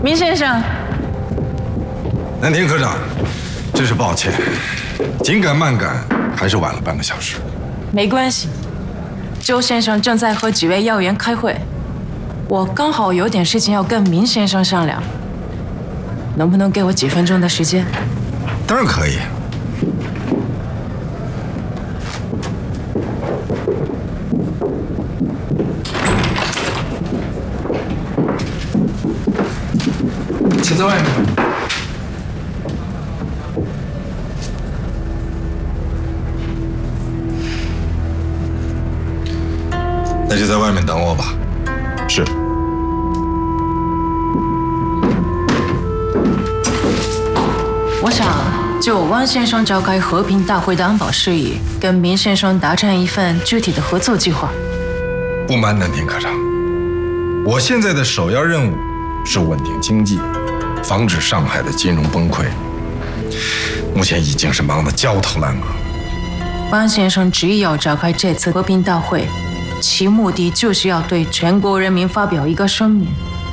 明先生， 南田科长，真是抱歉，紧赶慢赶，还是晚了半个小时。 没关系，周先生正在和几位要员开会，我刚好有点事情要跟明先生商量，能不能给我几分钟的时间？ 当然可以。请在外面。那就在外面等我吧。是。 我想就汪先生召开和平大会的安保事宜，跟明先生达成一份具体的合作计划。 不瞒南田科长，我现在的首要任务是稳定经济，防止上海的金融崩溃。目前已经是忙得焦头烂额。 汪先生执意要召开这次和平大会，其目的就是要对全国人民发表一个声明。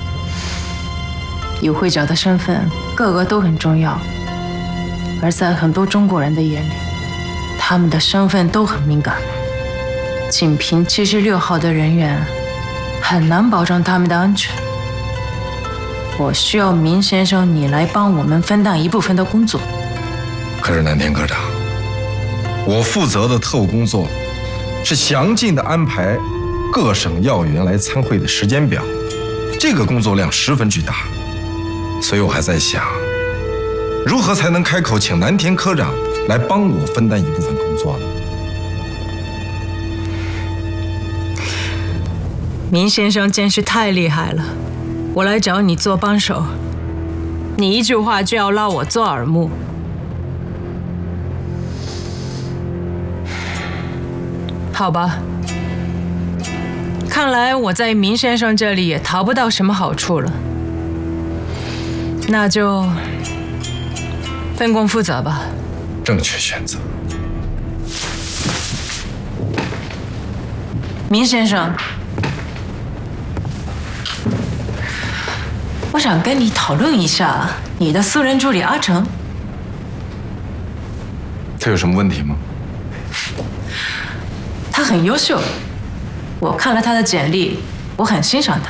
与会者的身份个个都很重要，而在很多中国人的眼里，他们的身份都很敏感。仅凭76号的人员，很难保证他们的安全。我需要明先生你来帮我们分担一部分的工作。 可是南田科长，我负责的特务工作是详尽的安排各省要员来参会的时间表，这个工作量十分巨大，所以我还在想，如何才能开口请南田科长来帮我分担一部分工作呢？ 明先生真是太厉害了，我来找你做帮手，你一句话就要拉我做耳目。好吧，看来我在明先生这里也讨不到什么好处了，那就分工负责吧。 正确选择。 明先生，我想跟你讨论一下你的私人助理阿成。 他有什么问题吗？ 他很优秀，我看了他的简历，我很欣赏他。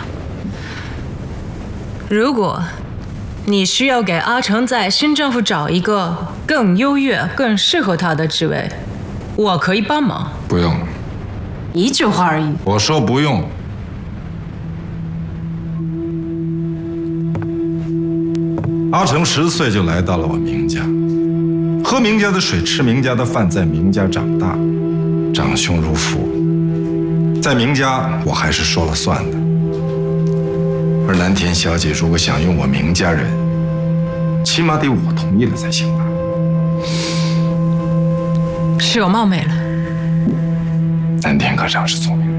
如果你需要给阿成在新政府找一个更优越、更适合他的职位，我可以帮忙。 不用， 一句话而已。 我说不用。阿成10岁就来到了我明家，喝明家的水，吃明家的饭，在明家长大，长兄如父，在明家我还是说了算的。而南田小姐如果想用我明家人，起码得我同意了才行吧？ 是我冒昧了。 南田科长是聪明人。